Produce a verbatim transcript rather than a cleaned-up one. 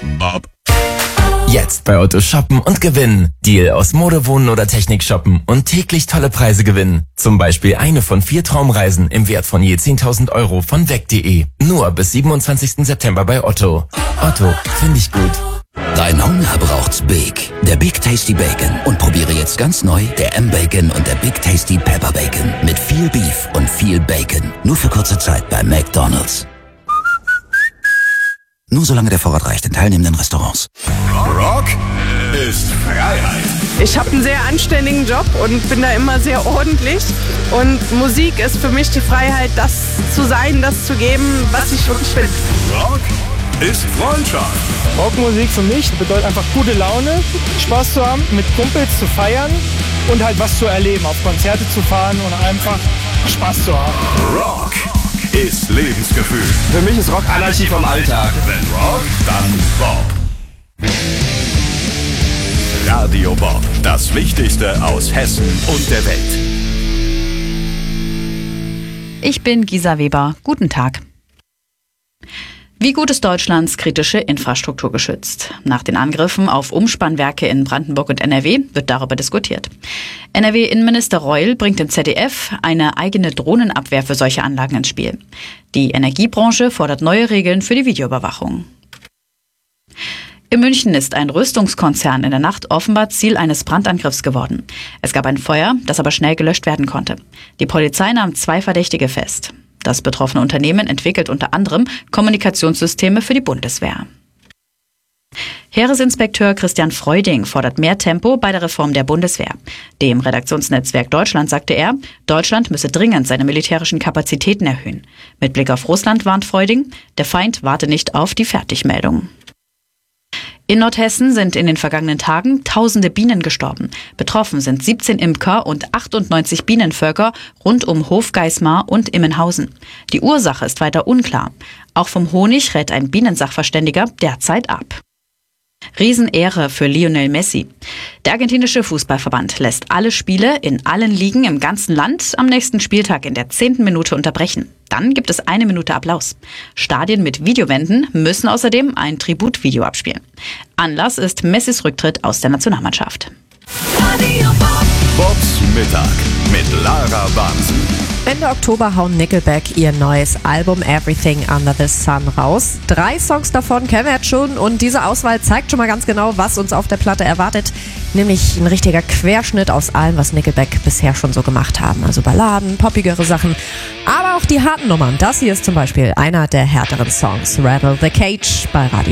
Bob. Jetzt bei Otto shoppen und gewinnen. Deal aus Mode, Wohnen oder Technik shoppen und täglich tolle Preise gewinnen. Zum Beispiel eine von vier Traumreisen im Wert von je zehntausend Euro von weg punkt de. Nur bis siebenundzwanzigsten September bei Otto. Otto, finde ich gut. Dein Hunger braucht's Big. Der Big Tasty Bacon. Und probiere jetzt ganz neu der M-Bacon und der Big Tasty Pepper Bacon. Mit viel Beef und viel Bacon. Nur für kurze Zeit bei McDonald's. Nur solange der Vorrat reicht in teilnehmenden Restaurants. Rock ist Freiheit. Ich habe einen sehr anständigen Job und bin da immer sehr ordentlich. Und Musik ist für mich die Freiheit, das zu sein, das zu geben, was ich wirklich bin. Rock ist Freundschaft. Rockmusik für mich bedeutet einfach gute Laune, Spaß zu haben, mit Kumpels zu feiern und halt was zu erleben, auf Konzerte zu fahren und einfach Spaß zu haben. Rock ist Lebensgefühl. Für mich ist Rock Anarchie vom Alltag. Wenn Rock, dann Bob. Radio Bob, das Wichtigste aus Hessen und der Welt. Ich bin Gisa Weber. Guten Tag. Wie gut ist Deutschlands kritische Infrastruktur geschützt? Nach den Angriffen auf Umspannwerke in Brandenburg und N R W wird darüber diskutiert. N R W-Innenminister Reul bringt im Z D F eine eigene Drohnenabwehr für solche Anlagen ins Spiel. Die Energiebranche fordert neue Regeln für die Videoüberwachung. In München ist ein Rüstungskonzern in der Nacht offenbar Ziel eines Brandangriffs geworden. Es gab ein Feuer, das aber schnell gelöscht werden konnte. Die Polizei nahm zwei Verdächtige fest. Das betroffene Unternehmen entwickelt unter anderem Kommunikationssysteme für die Bundeswehr. Heeresinspekteur Christian Freuding fordert mehr Tempo bei der Reform der Bundeswehr. Dem Redaktionsnetzwerk Deutschland sagte er, Deutschland müsse dringend seine militärischen Kapazitäten erhöhen. Mit Blick auf Russland warnt Freuding, der Feind warte nicht auf die Fertigmeldung. In Nordhessen sind in den vergangenen Tagen tausende Bienen gestorben. Betroffen sind siebzehn Imker und achtundneunzig Bienenvölker rund um Hofgeismar und Immenhausen. Die Ursache ist weiter unklar. Auch vom Honig rät ein Bienensachverständiger derzeit ab. Riesenehre für Lionel Messi. Der argentinische Fußballverband lässt alle Spiele in allen Ligen im ganzen Land am nächsten Spieltag in der zehnten Minute unterbrechen. Dann gibt es eine Minute Applaus. Stadien mit Videowänden müssen außerdem ein Tributvideo abspielen. Anlass ist Messis Rücktritt aus der Nationalmannschaft. Bobs Mittag mit Lara Wahnsinn. Ende Oktober hauen Nickelback ihr neues Album Everything Under the Sun raus. Drei Songs davon kennen wir jetzt schon und diese Auswahl zeigt schon mal ganz genau, was uns auf der Platte erwartet. Nämlich ein richtiger Querschnitt aus allem, was Nickelback bisher schon so gemacht haben. Also Balladen, poppigere Sachen, aber auch die harten Nummern. Das hier ist zum Beispiel einer der härteren Songs, Rattle the Cage bei Radio